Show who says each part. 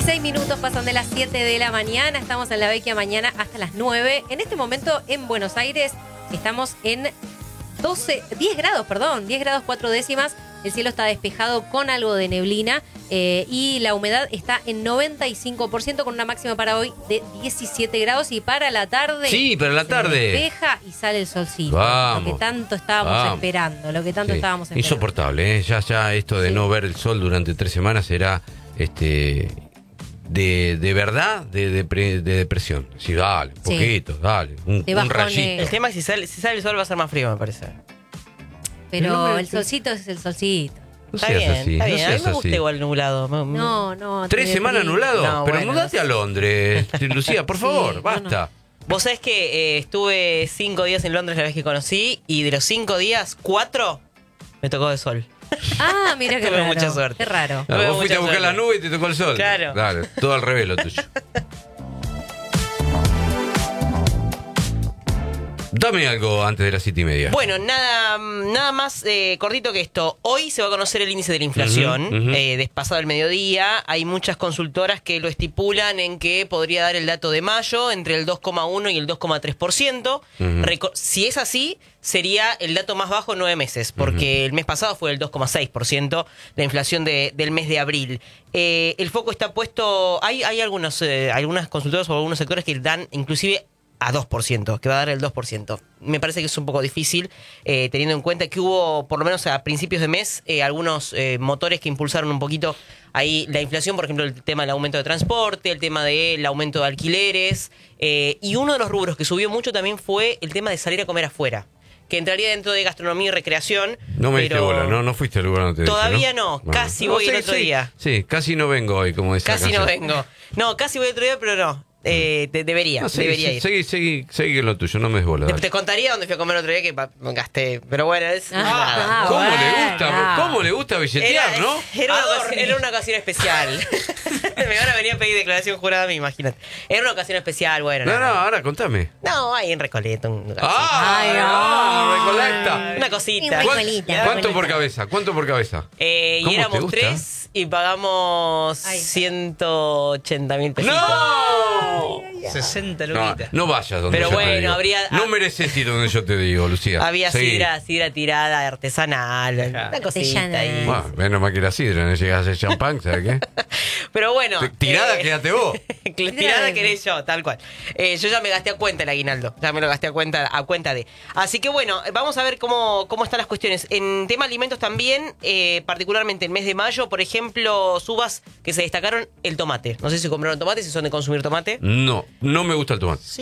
Speaker 1: 16 minutos pasan de las 7 de la mañana. Estamos en la Vecchia mañana hasta las 9. En este momento en Buenos Aires estamos en 10 grados 4 décimas. El cielo está despejado con algo de neblina y la humedad está en 95% con una máxima para hoy de 17 grados y para la tarde.
Speaker 2: Sí, para la tarde.
Speaker 1: Se despeja y sale el solcito.
Speaker 2: Vamos,
Speaker 1: lo que tanto estábamos esperando,
Speaker 2: Insoportable, ¿eh? Ya esto de no ver el sol durante 3 semanas será de verdad de depresión. Sí, dale, poquito, dale, un rayito.
Speaker 3: El tema es que si sale el sol va a ser más frío, me parece.
Speaker 1: Pero el solcito es el solcito.
Speaker 2: No
Speaker 3: Está
Speaker 2: seas
Speaker 3: bien,
Speaker 2: así,
Speaker 3: está
Speaker 2: no
Speaker 3: bien. A mí
Speaker 2: seas
Speaker 3: me gusta
Speaker 2: así.
Speaker 3: igual nublado.
Speaker 1: No.
Speaker 2: 3 semanas nublado,
Speaker 3: No,
Speaker 2: pero
Speaker 3: bueno,
Speaker 2: mudate a Londres, Lucía, por favor, basta.
Speaker 3: Vos sabés que estuve 5 días en Londres la vez que conocí y de los 5 días, 4 me tocó de sol.
Speaker 1: Ah, mira qué
Speaker 3: Tuve
Speaker 1: raro.
Speaker 3: mucha suerte.
Speaker 1: Qué raro.
Speaker 2: No,
Speaker 3: Tuve
Speaker 2: vos fuiste a
Speaker 3: mucha
Speaker 2: buscar
Speaker 3: suerte.
Speaker 2: la nube y te tocó el sol.
Speaker 3: Claro.
Speaker 2: Dale, todo al revés lo tuyo. Dame algo antes de las 7:30.
Speaker 3: Bueno, nada más cortito que esto. Hoy se va a conocer el índice de la inflación, despasado el mediodía. Hay muchas consultoras que lo estipulan en que podría dar el dato de mayo entre el 2,1 y el 2,3%. Si es así, sería el dato más bajo en 9 meses, porque el mes pasado fue el 2,6%, la inflación del mes de abril. El foco está puesto, hay algunas consultoras o algunos sectores que dan inclusive a 2%, que va a dar el 2%. Me parece que es un poco difícil, teniendo en cuenta que hubo, por lo menos a principios de mes, algunos motores que impulsaron un poquito ahí la inflación, por ejemplo, el tema del aumento de transporte, el tema del aumento de alquileres, y uno de los rubros que subió mucho también fue el tema de salir a comer afuera, que entraría dentro de gastronomía y recreación.
Speaker 2: No me diste bola, no fuiste al lugar donde te dije,
Speaker 3: Todavía no, casi voy el otro día.
Speaker 2: Sí, casi no vengo hoy, como decía.
Speaker 3: Casi no vengo. No, casi voy el otro día, pero no. Debería ir.
Speaker 2: Seguí en lo tuyo, no me des bola.
Speaker 3: Te contaría dónde fui a comer el otro día que me gasté. Pero bueno, es.
Speaker 2: ¿Cómo le gusta billetear, no?
Speaker 3: Era una ocasión especial. Me van a venir a pedir declaración jurada a mí, imagínate. Era una ocasión especial, bueno.
Speaker 2: No, ahora contame.
Speaker 3: No, ahí en Recoleta.
Speaker 2: Recoleta.
Speaker 3: Una cosita.
Speaker 2: ¿Cuánto por cabeza?
Speaker 3: Y éramos 3 y pagamos 180.000 pesitos.
Speaker 2: ¡No!
Speaker 4: 60 luquitas.
Speaker 2: No vayas donde
Speaker 3: Pero
Speaker 2: yo te
Speaker 3: bueno,
Speaker 2: digo.
Speaker 3: habría-
Speaker 2: No mereces ir donde yo te digo, Lucía.
Speaker 3: Había
Speaker 2: Seguí.
Speaker 3: sidra tirada, artesanal, una cosita ahí.
Speaker 2: Bueno, menos mal que la sidra, no llegas a hacer champán, ¿sabes qué?
Speaker 3: Pero bueno.
Speaker 2: Tirada, quédate vos.
Speaker 3: Tirada querés yo, tal cual. Yo ya me gasté a cuenta el aguinaldo. Ya me lo gasté a cuenta de. Así que bueno, vamos a ver cómo están las cuestiones. En tema alimentos también, particularmente el mes de mayo, por ejemplo, subas que se destacaron, el tomate. No sé si compraron tomate, si son de consumir tomate.
Speaker 2: No me gusta el tomate.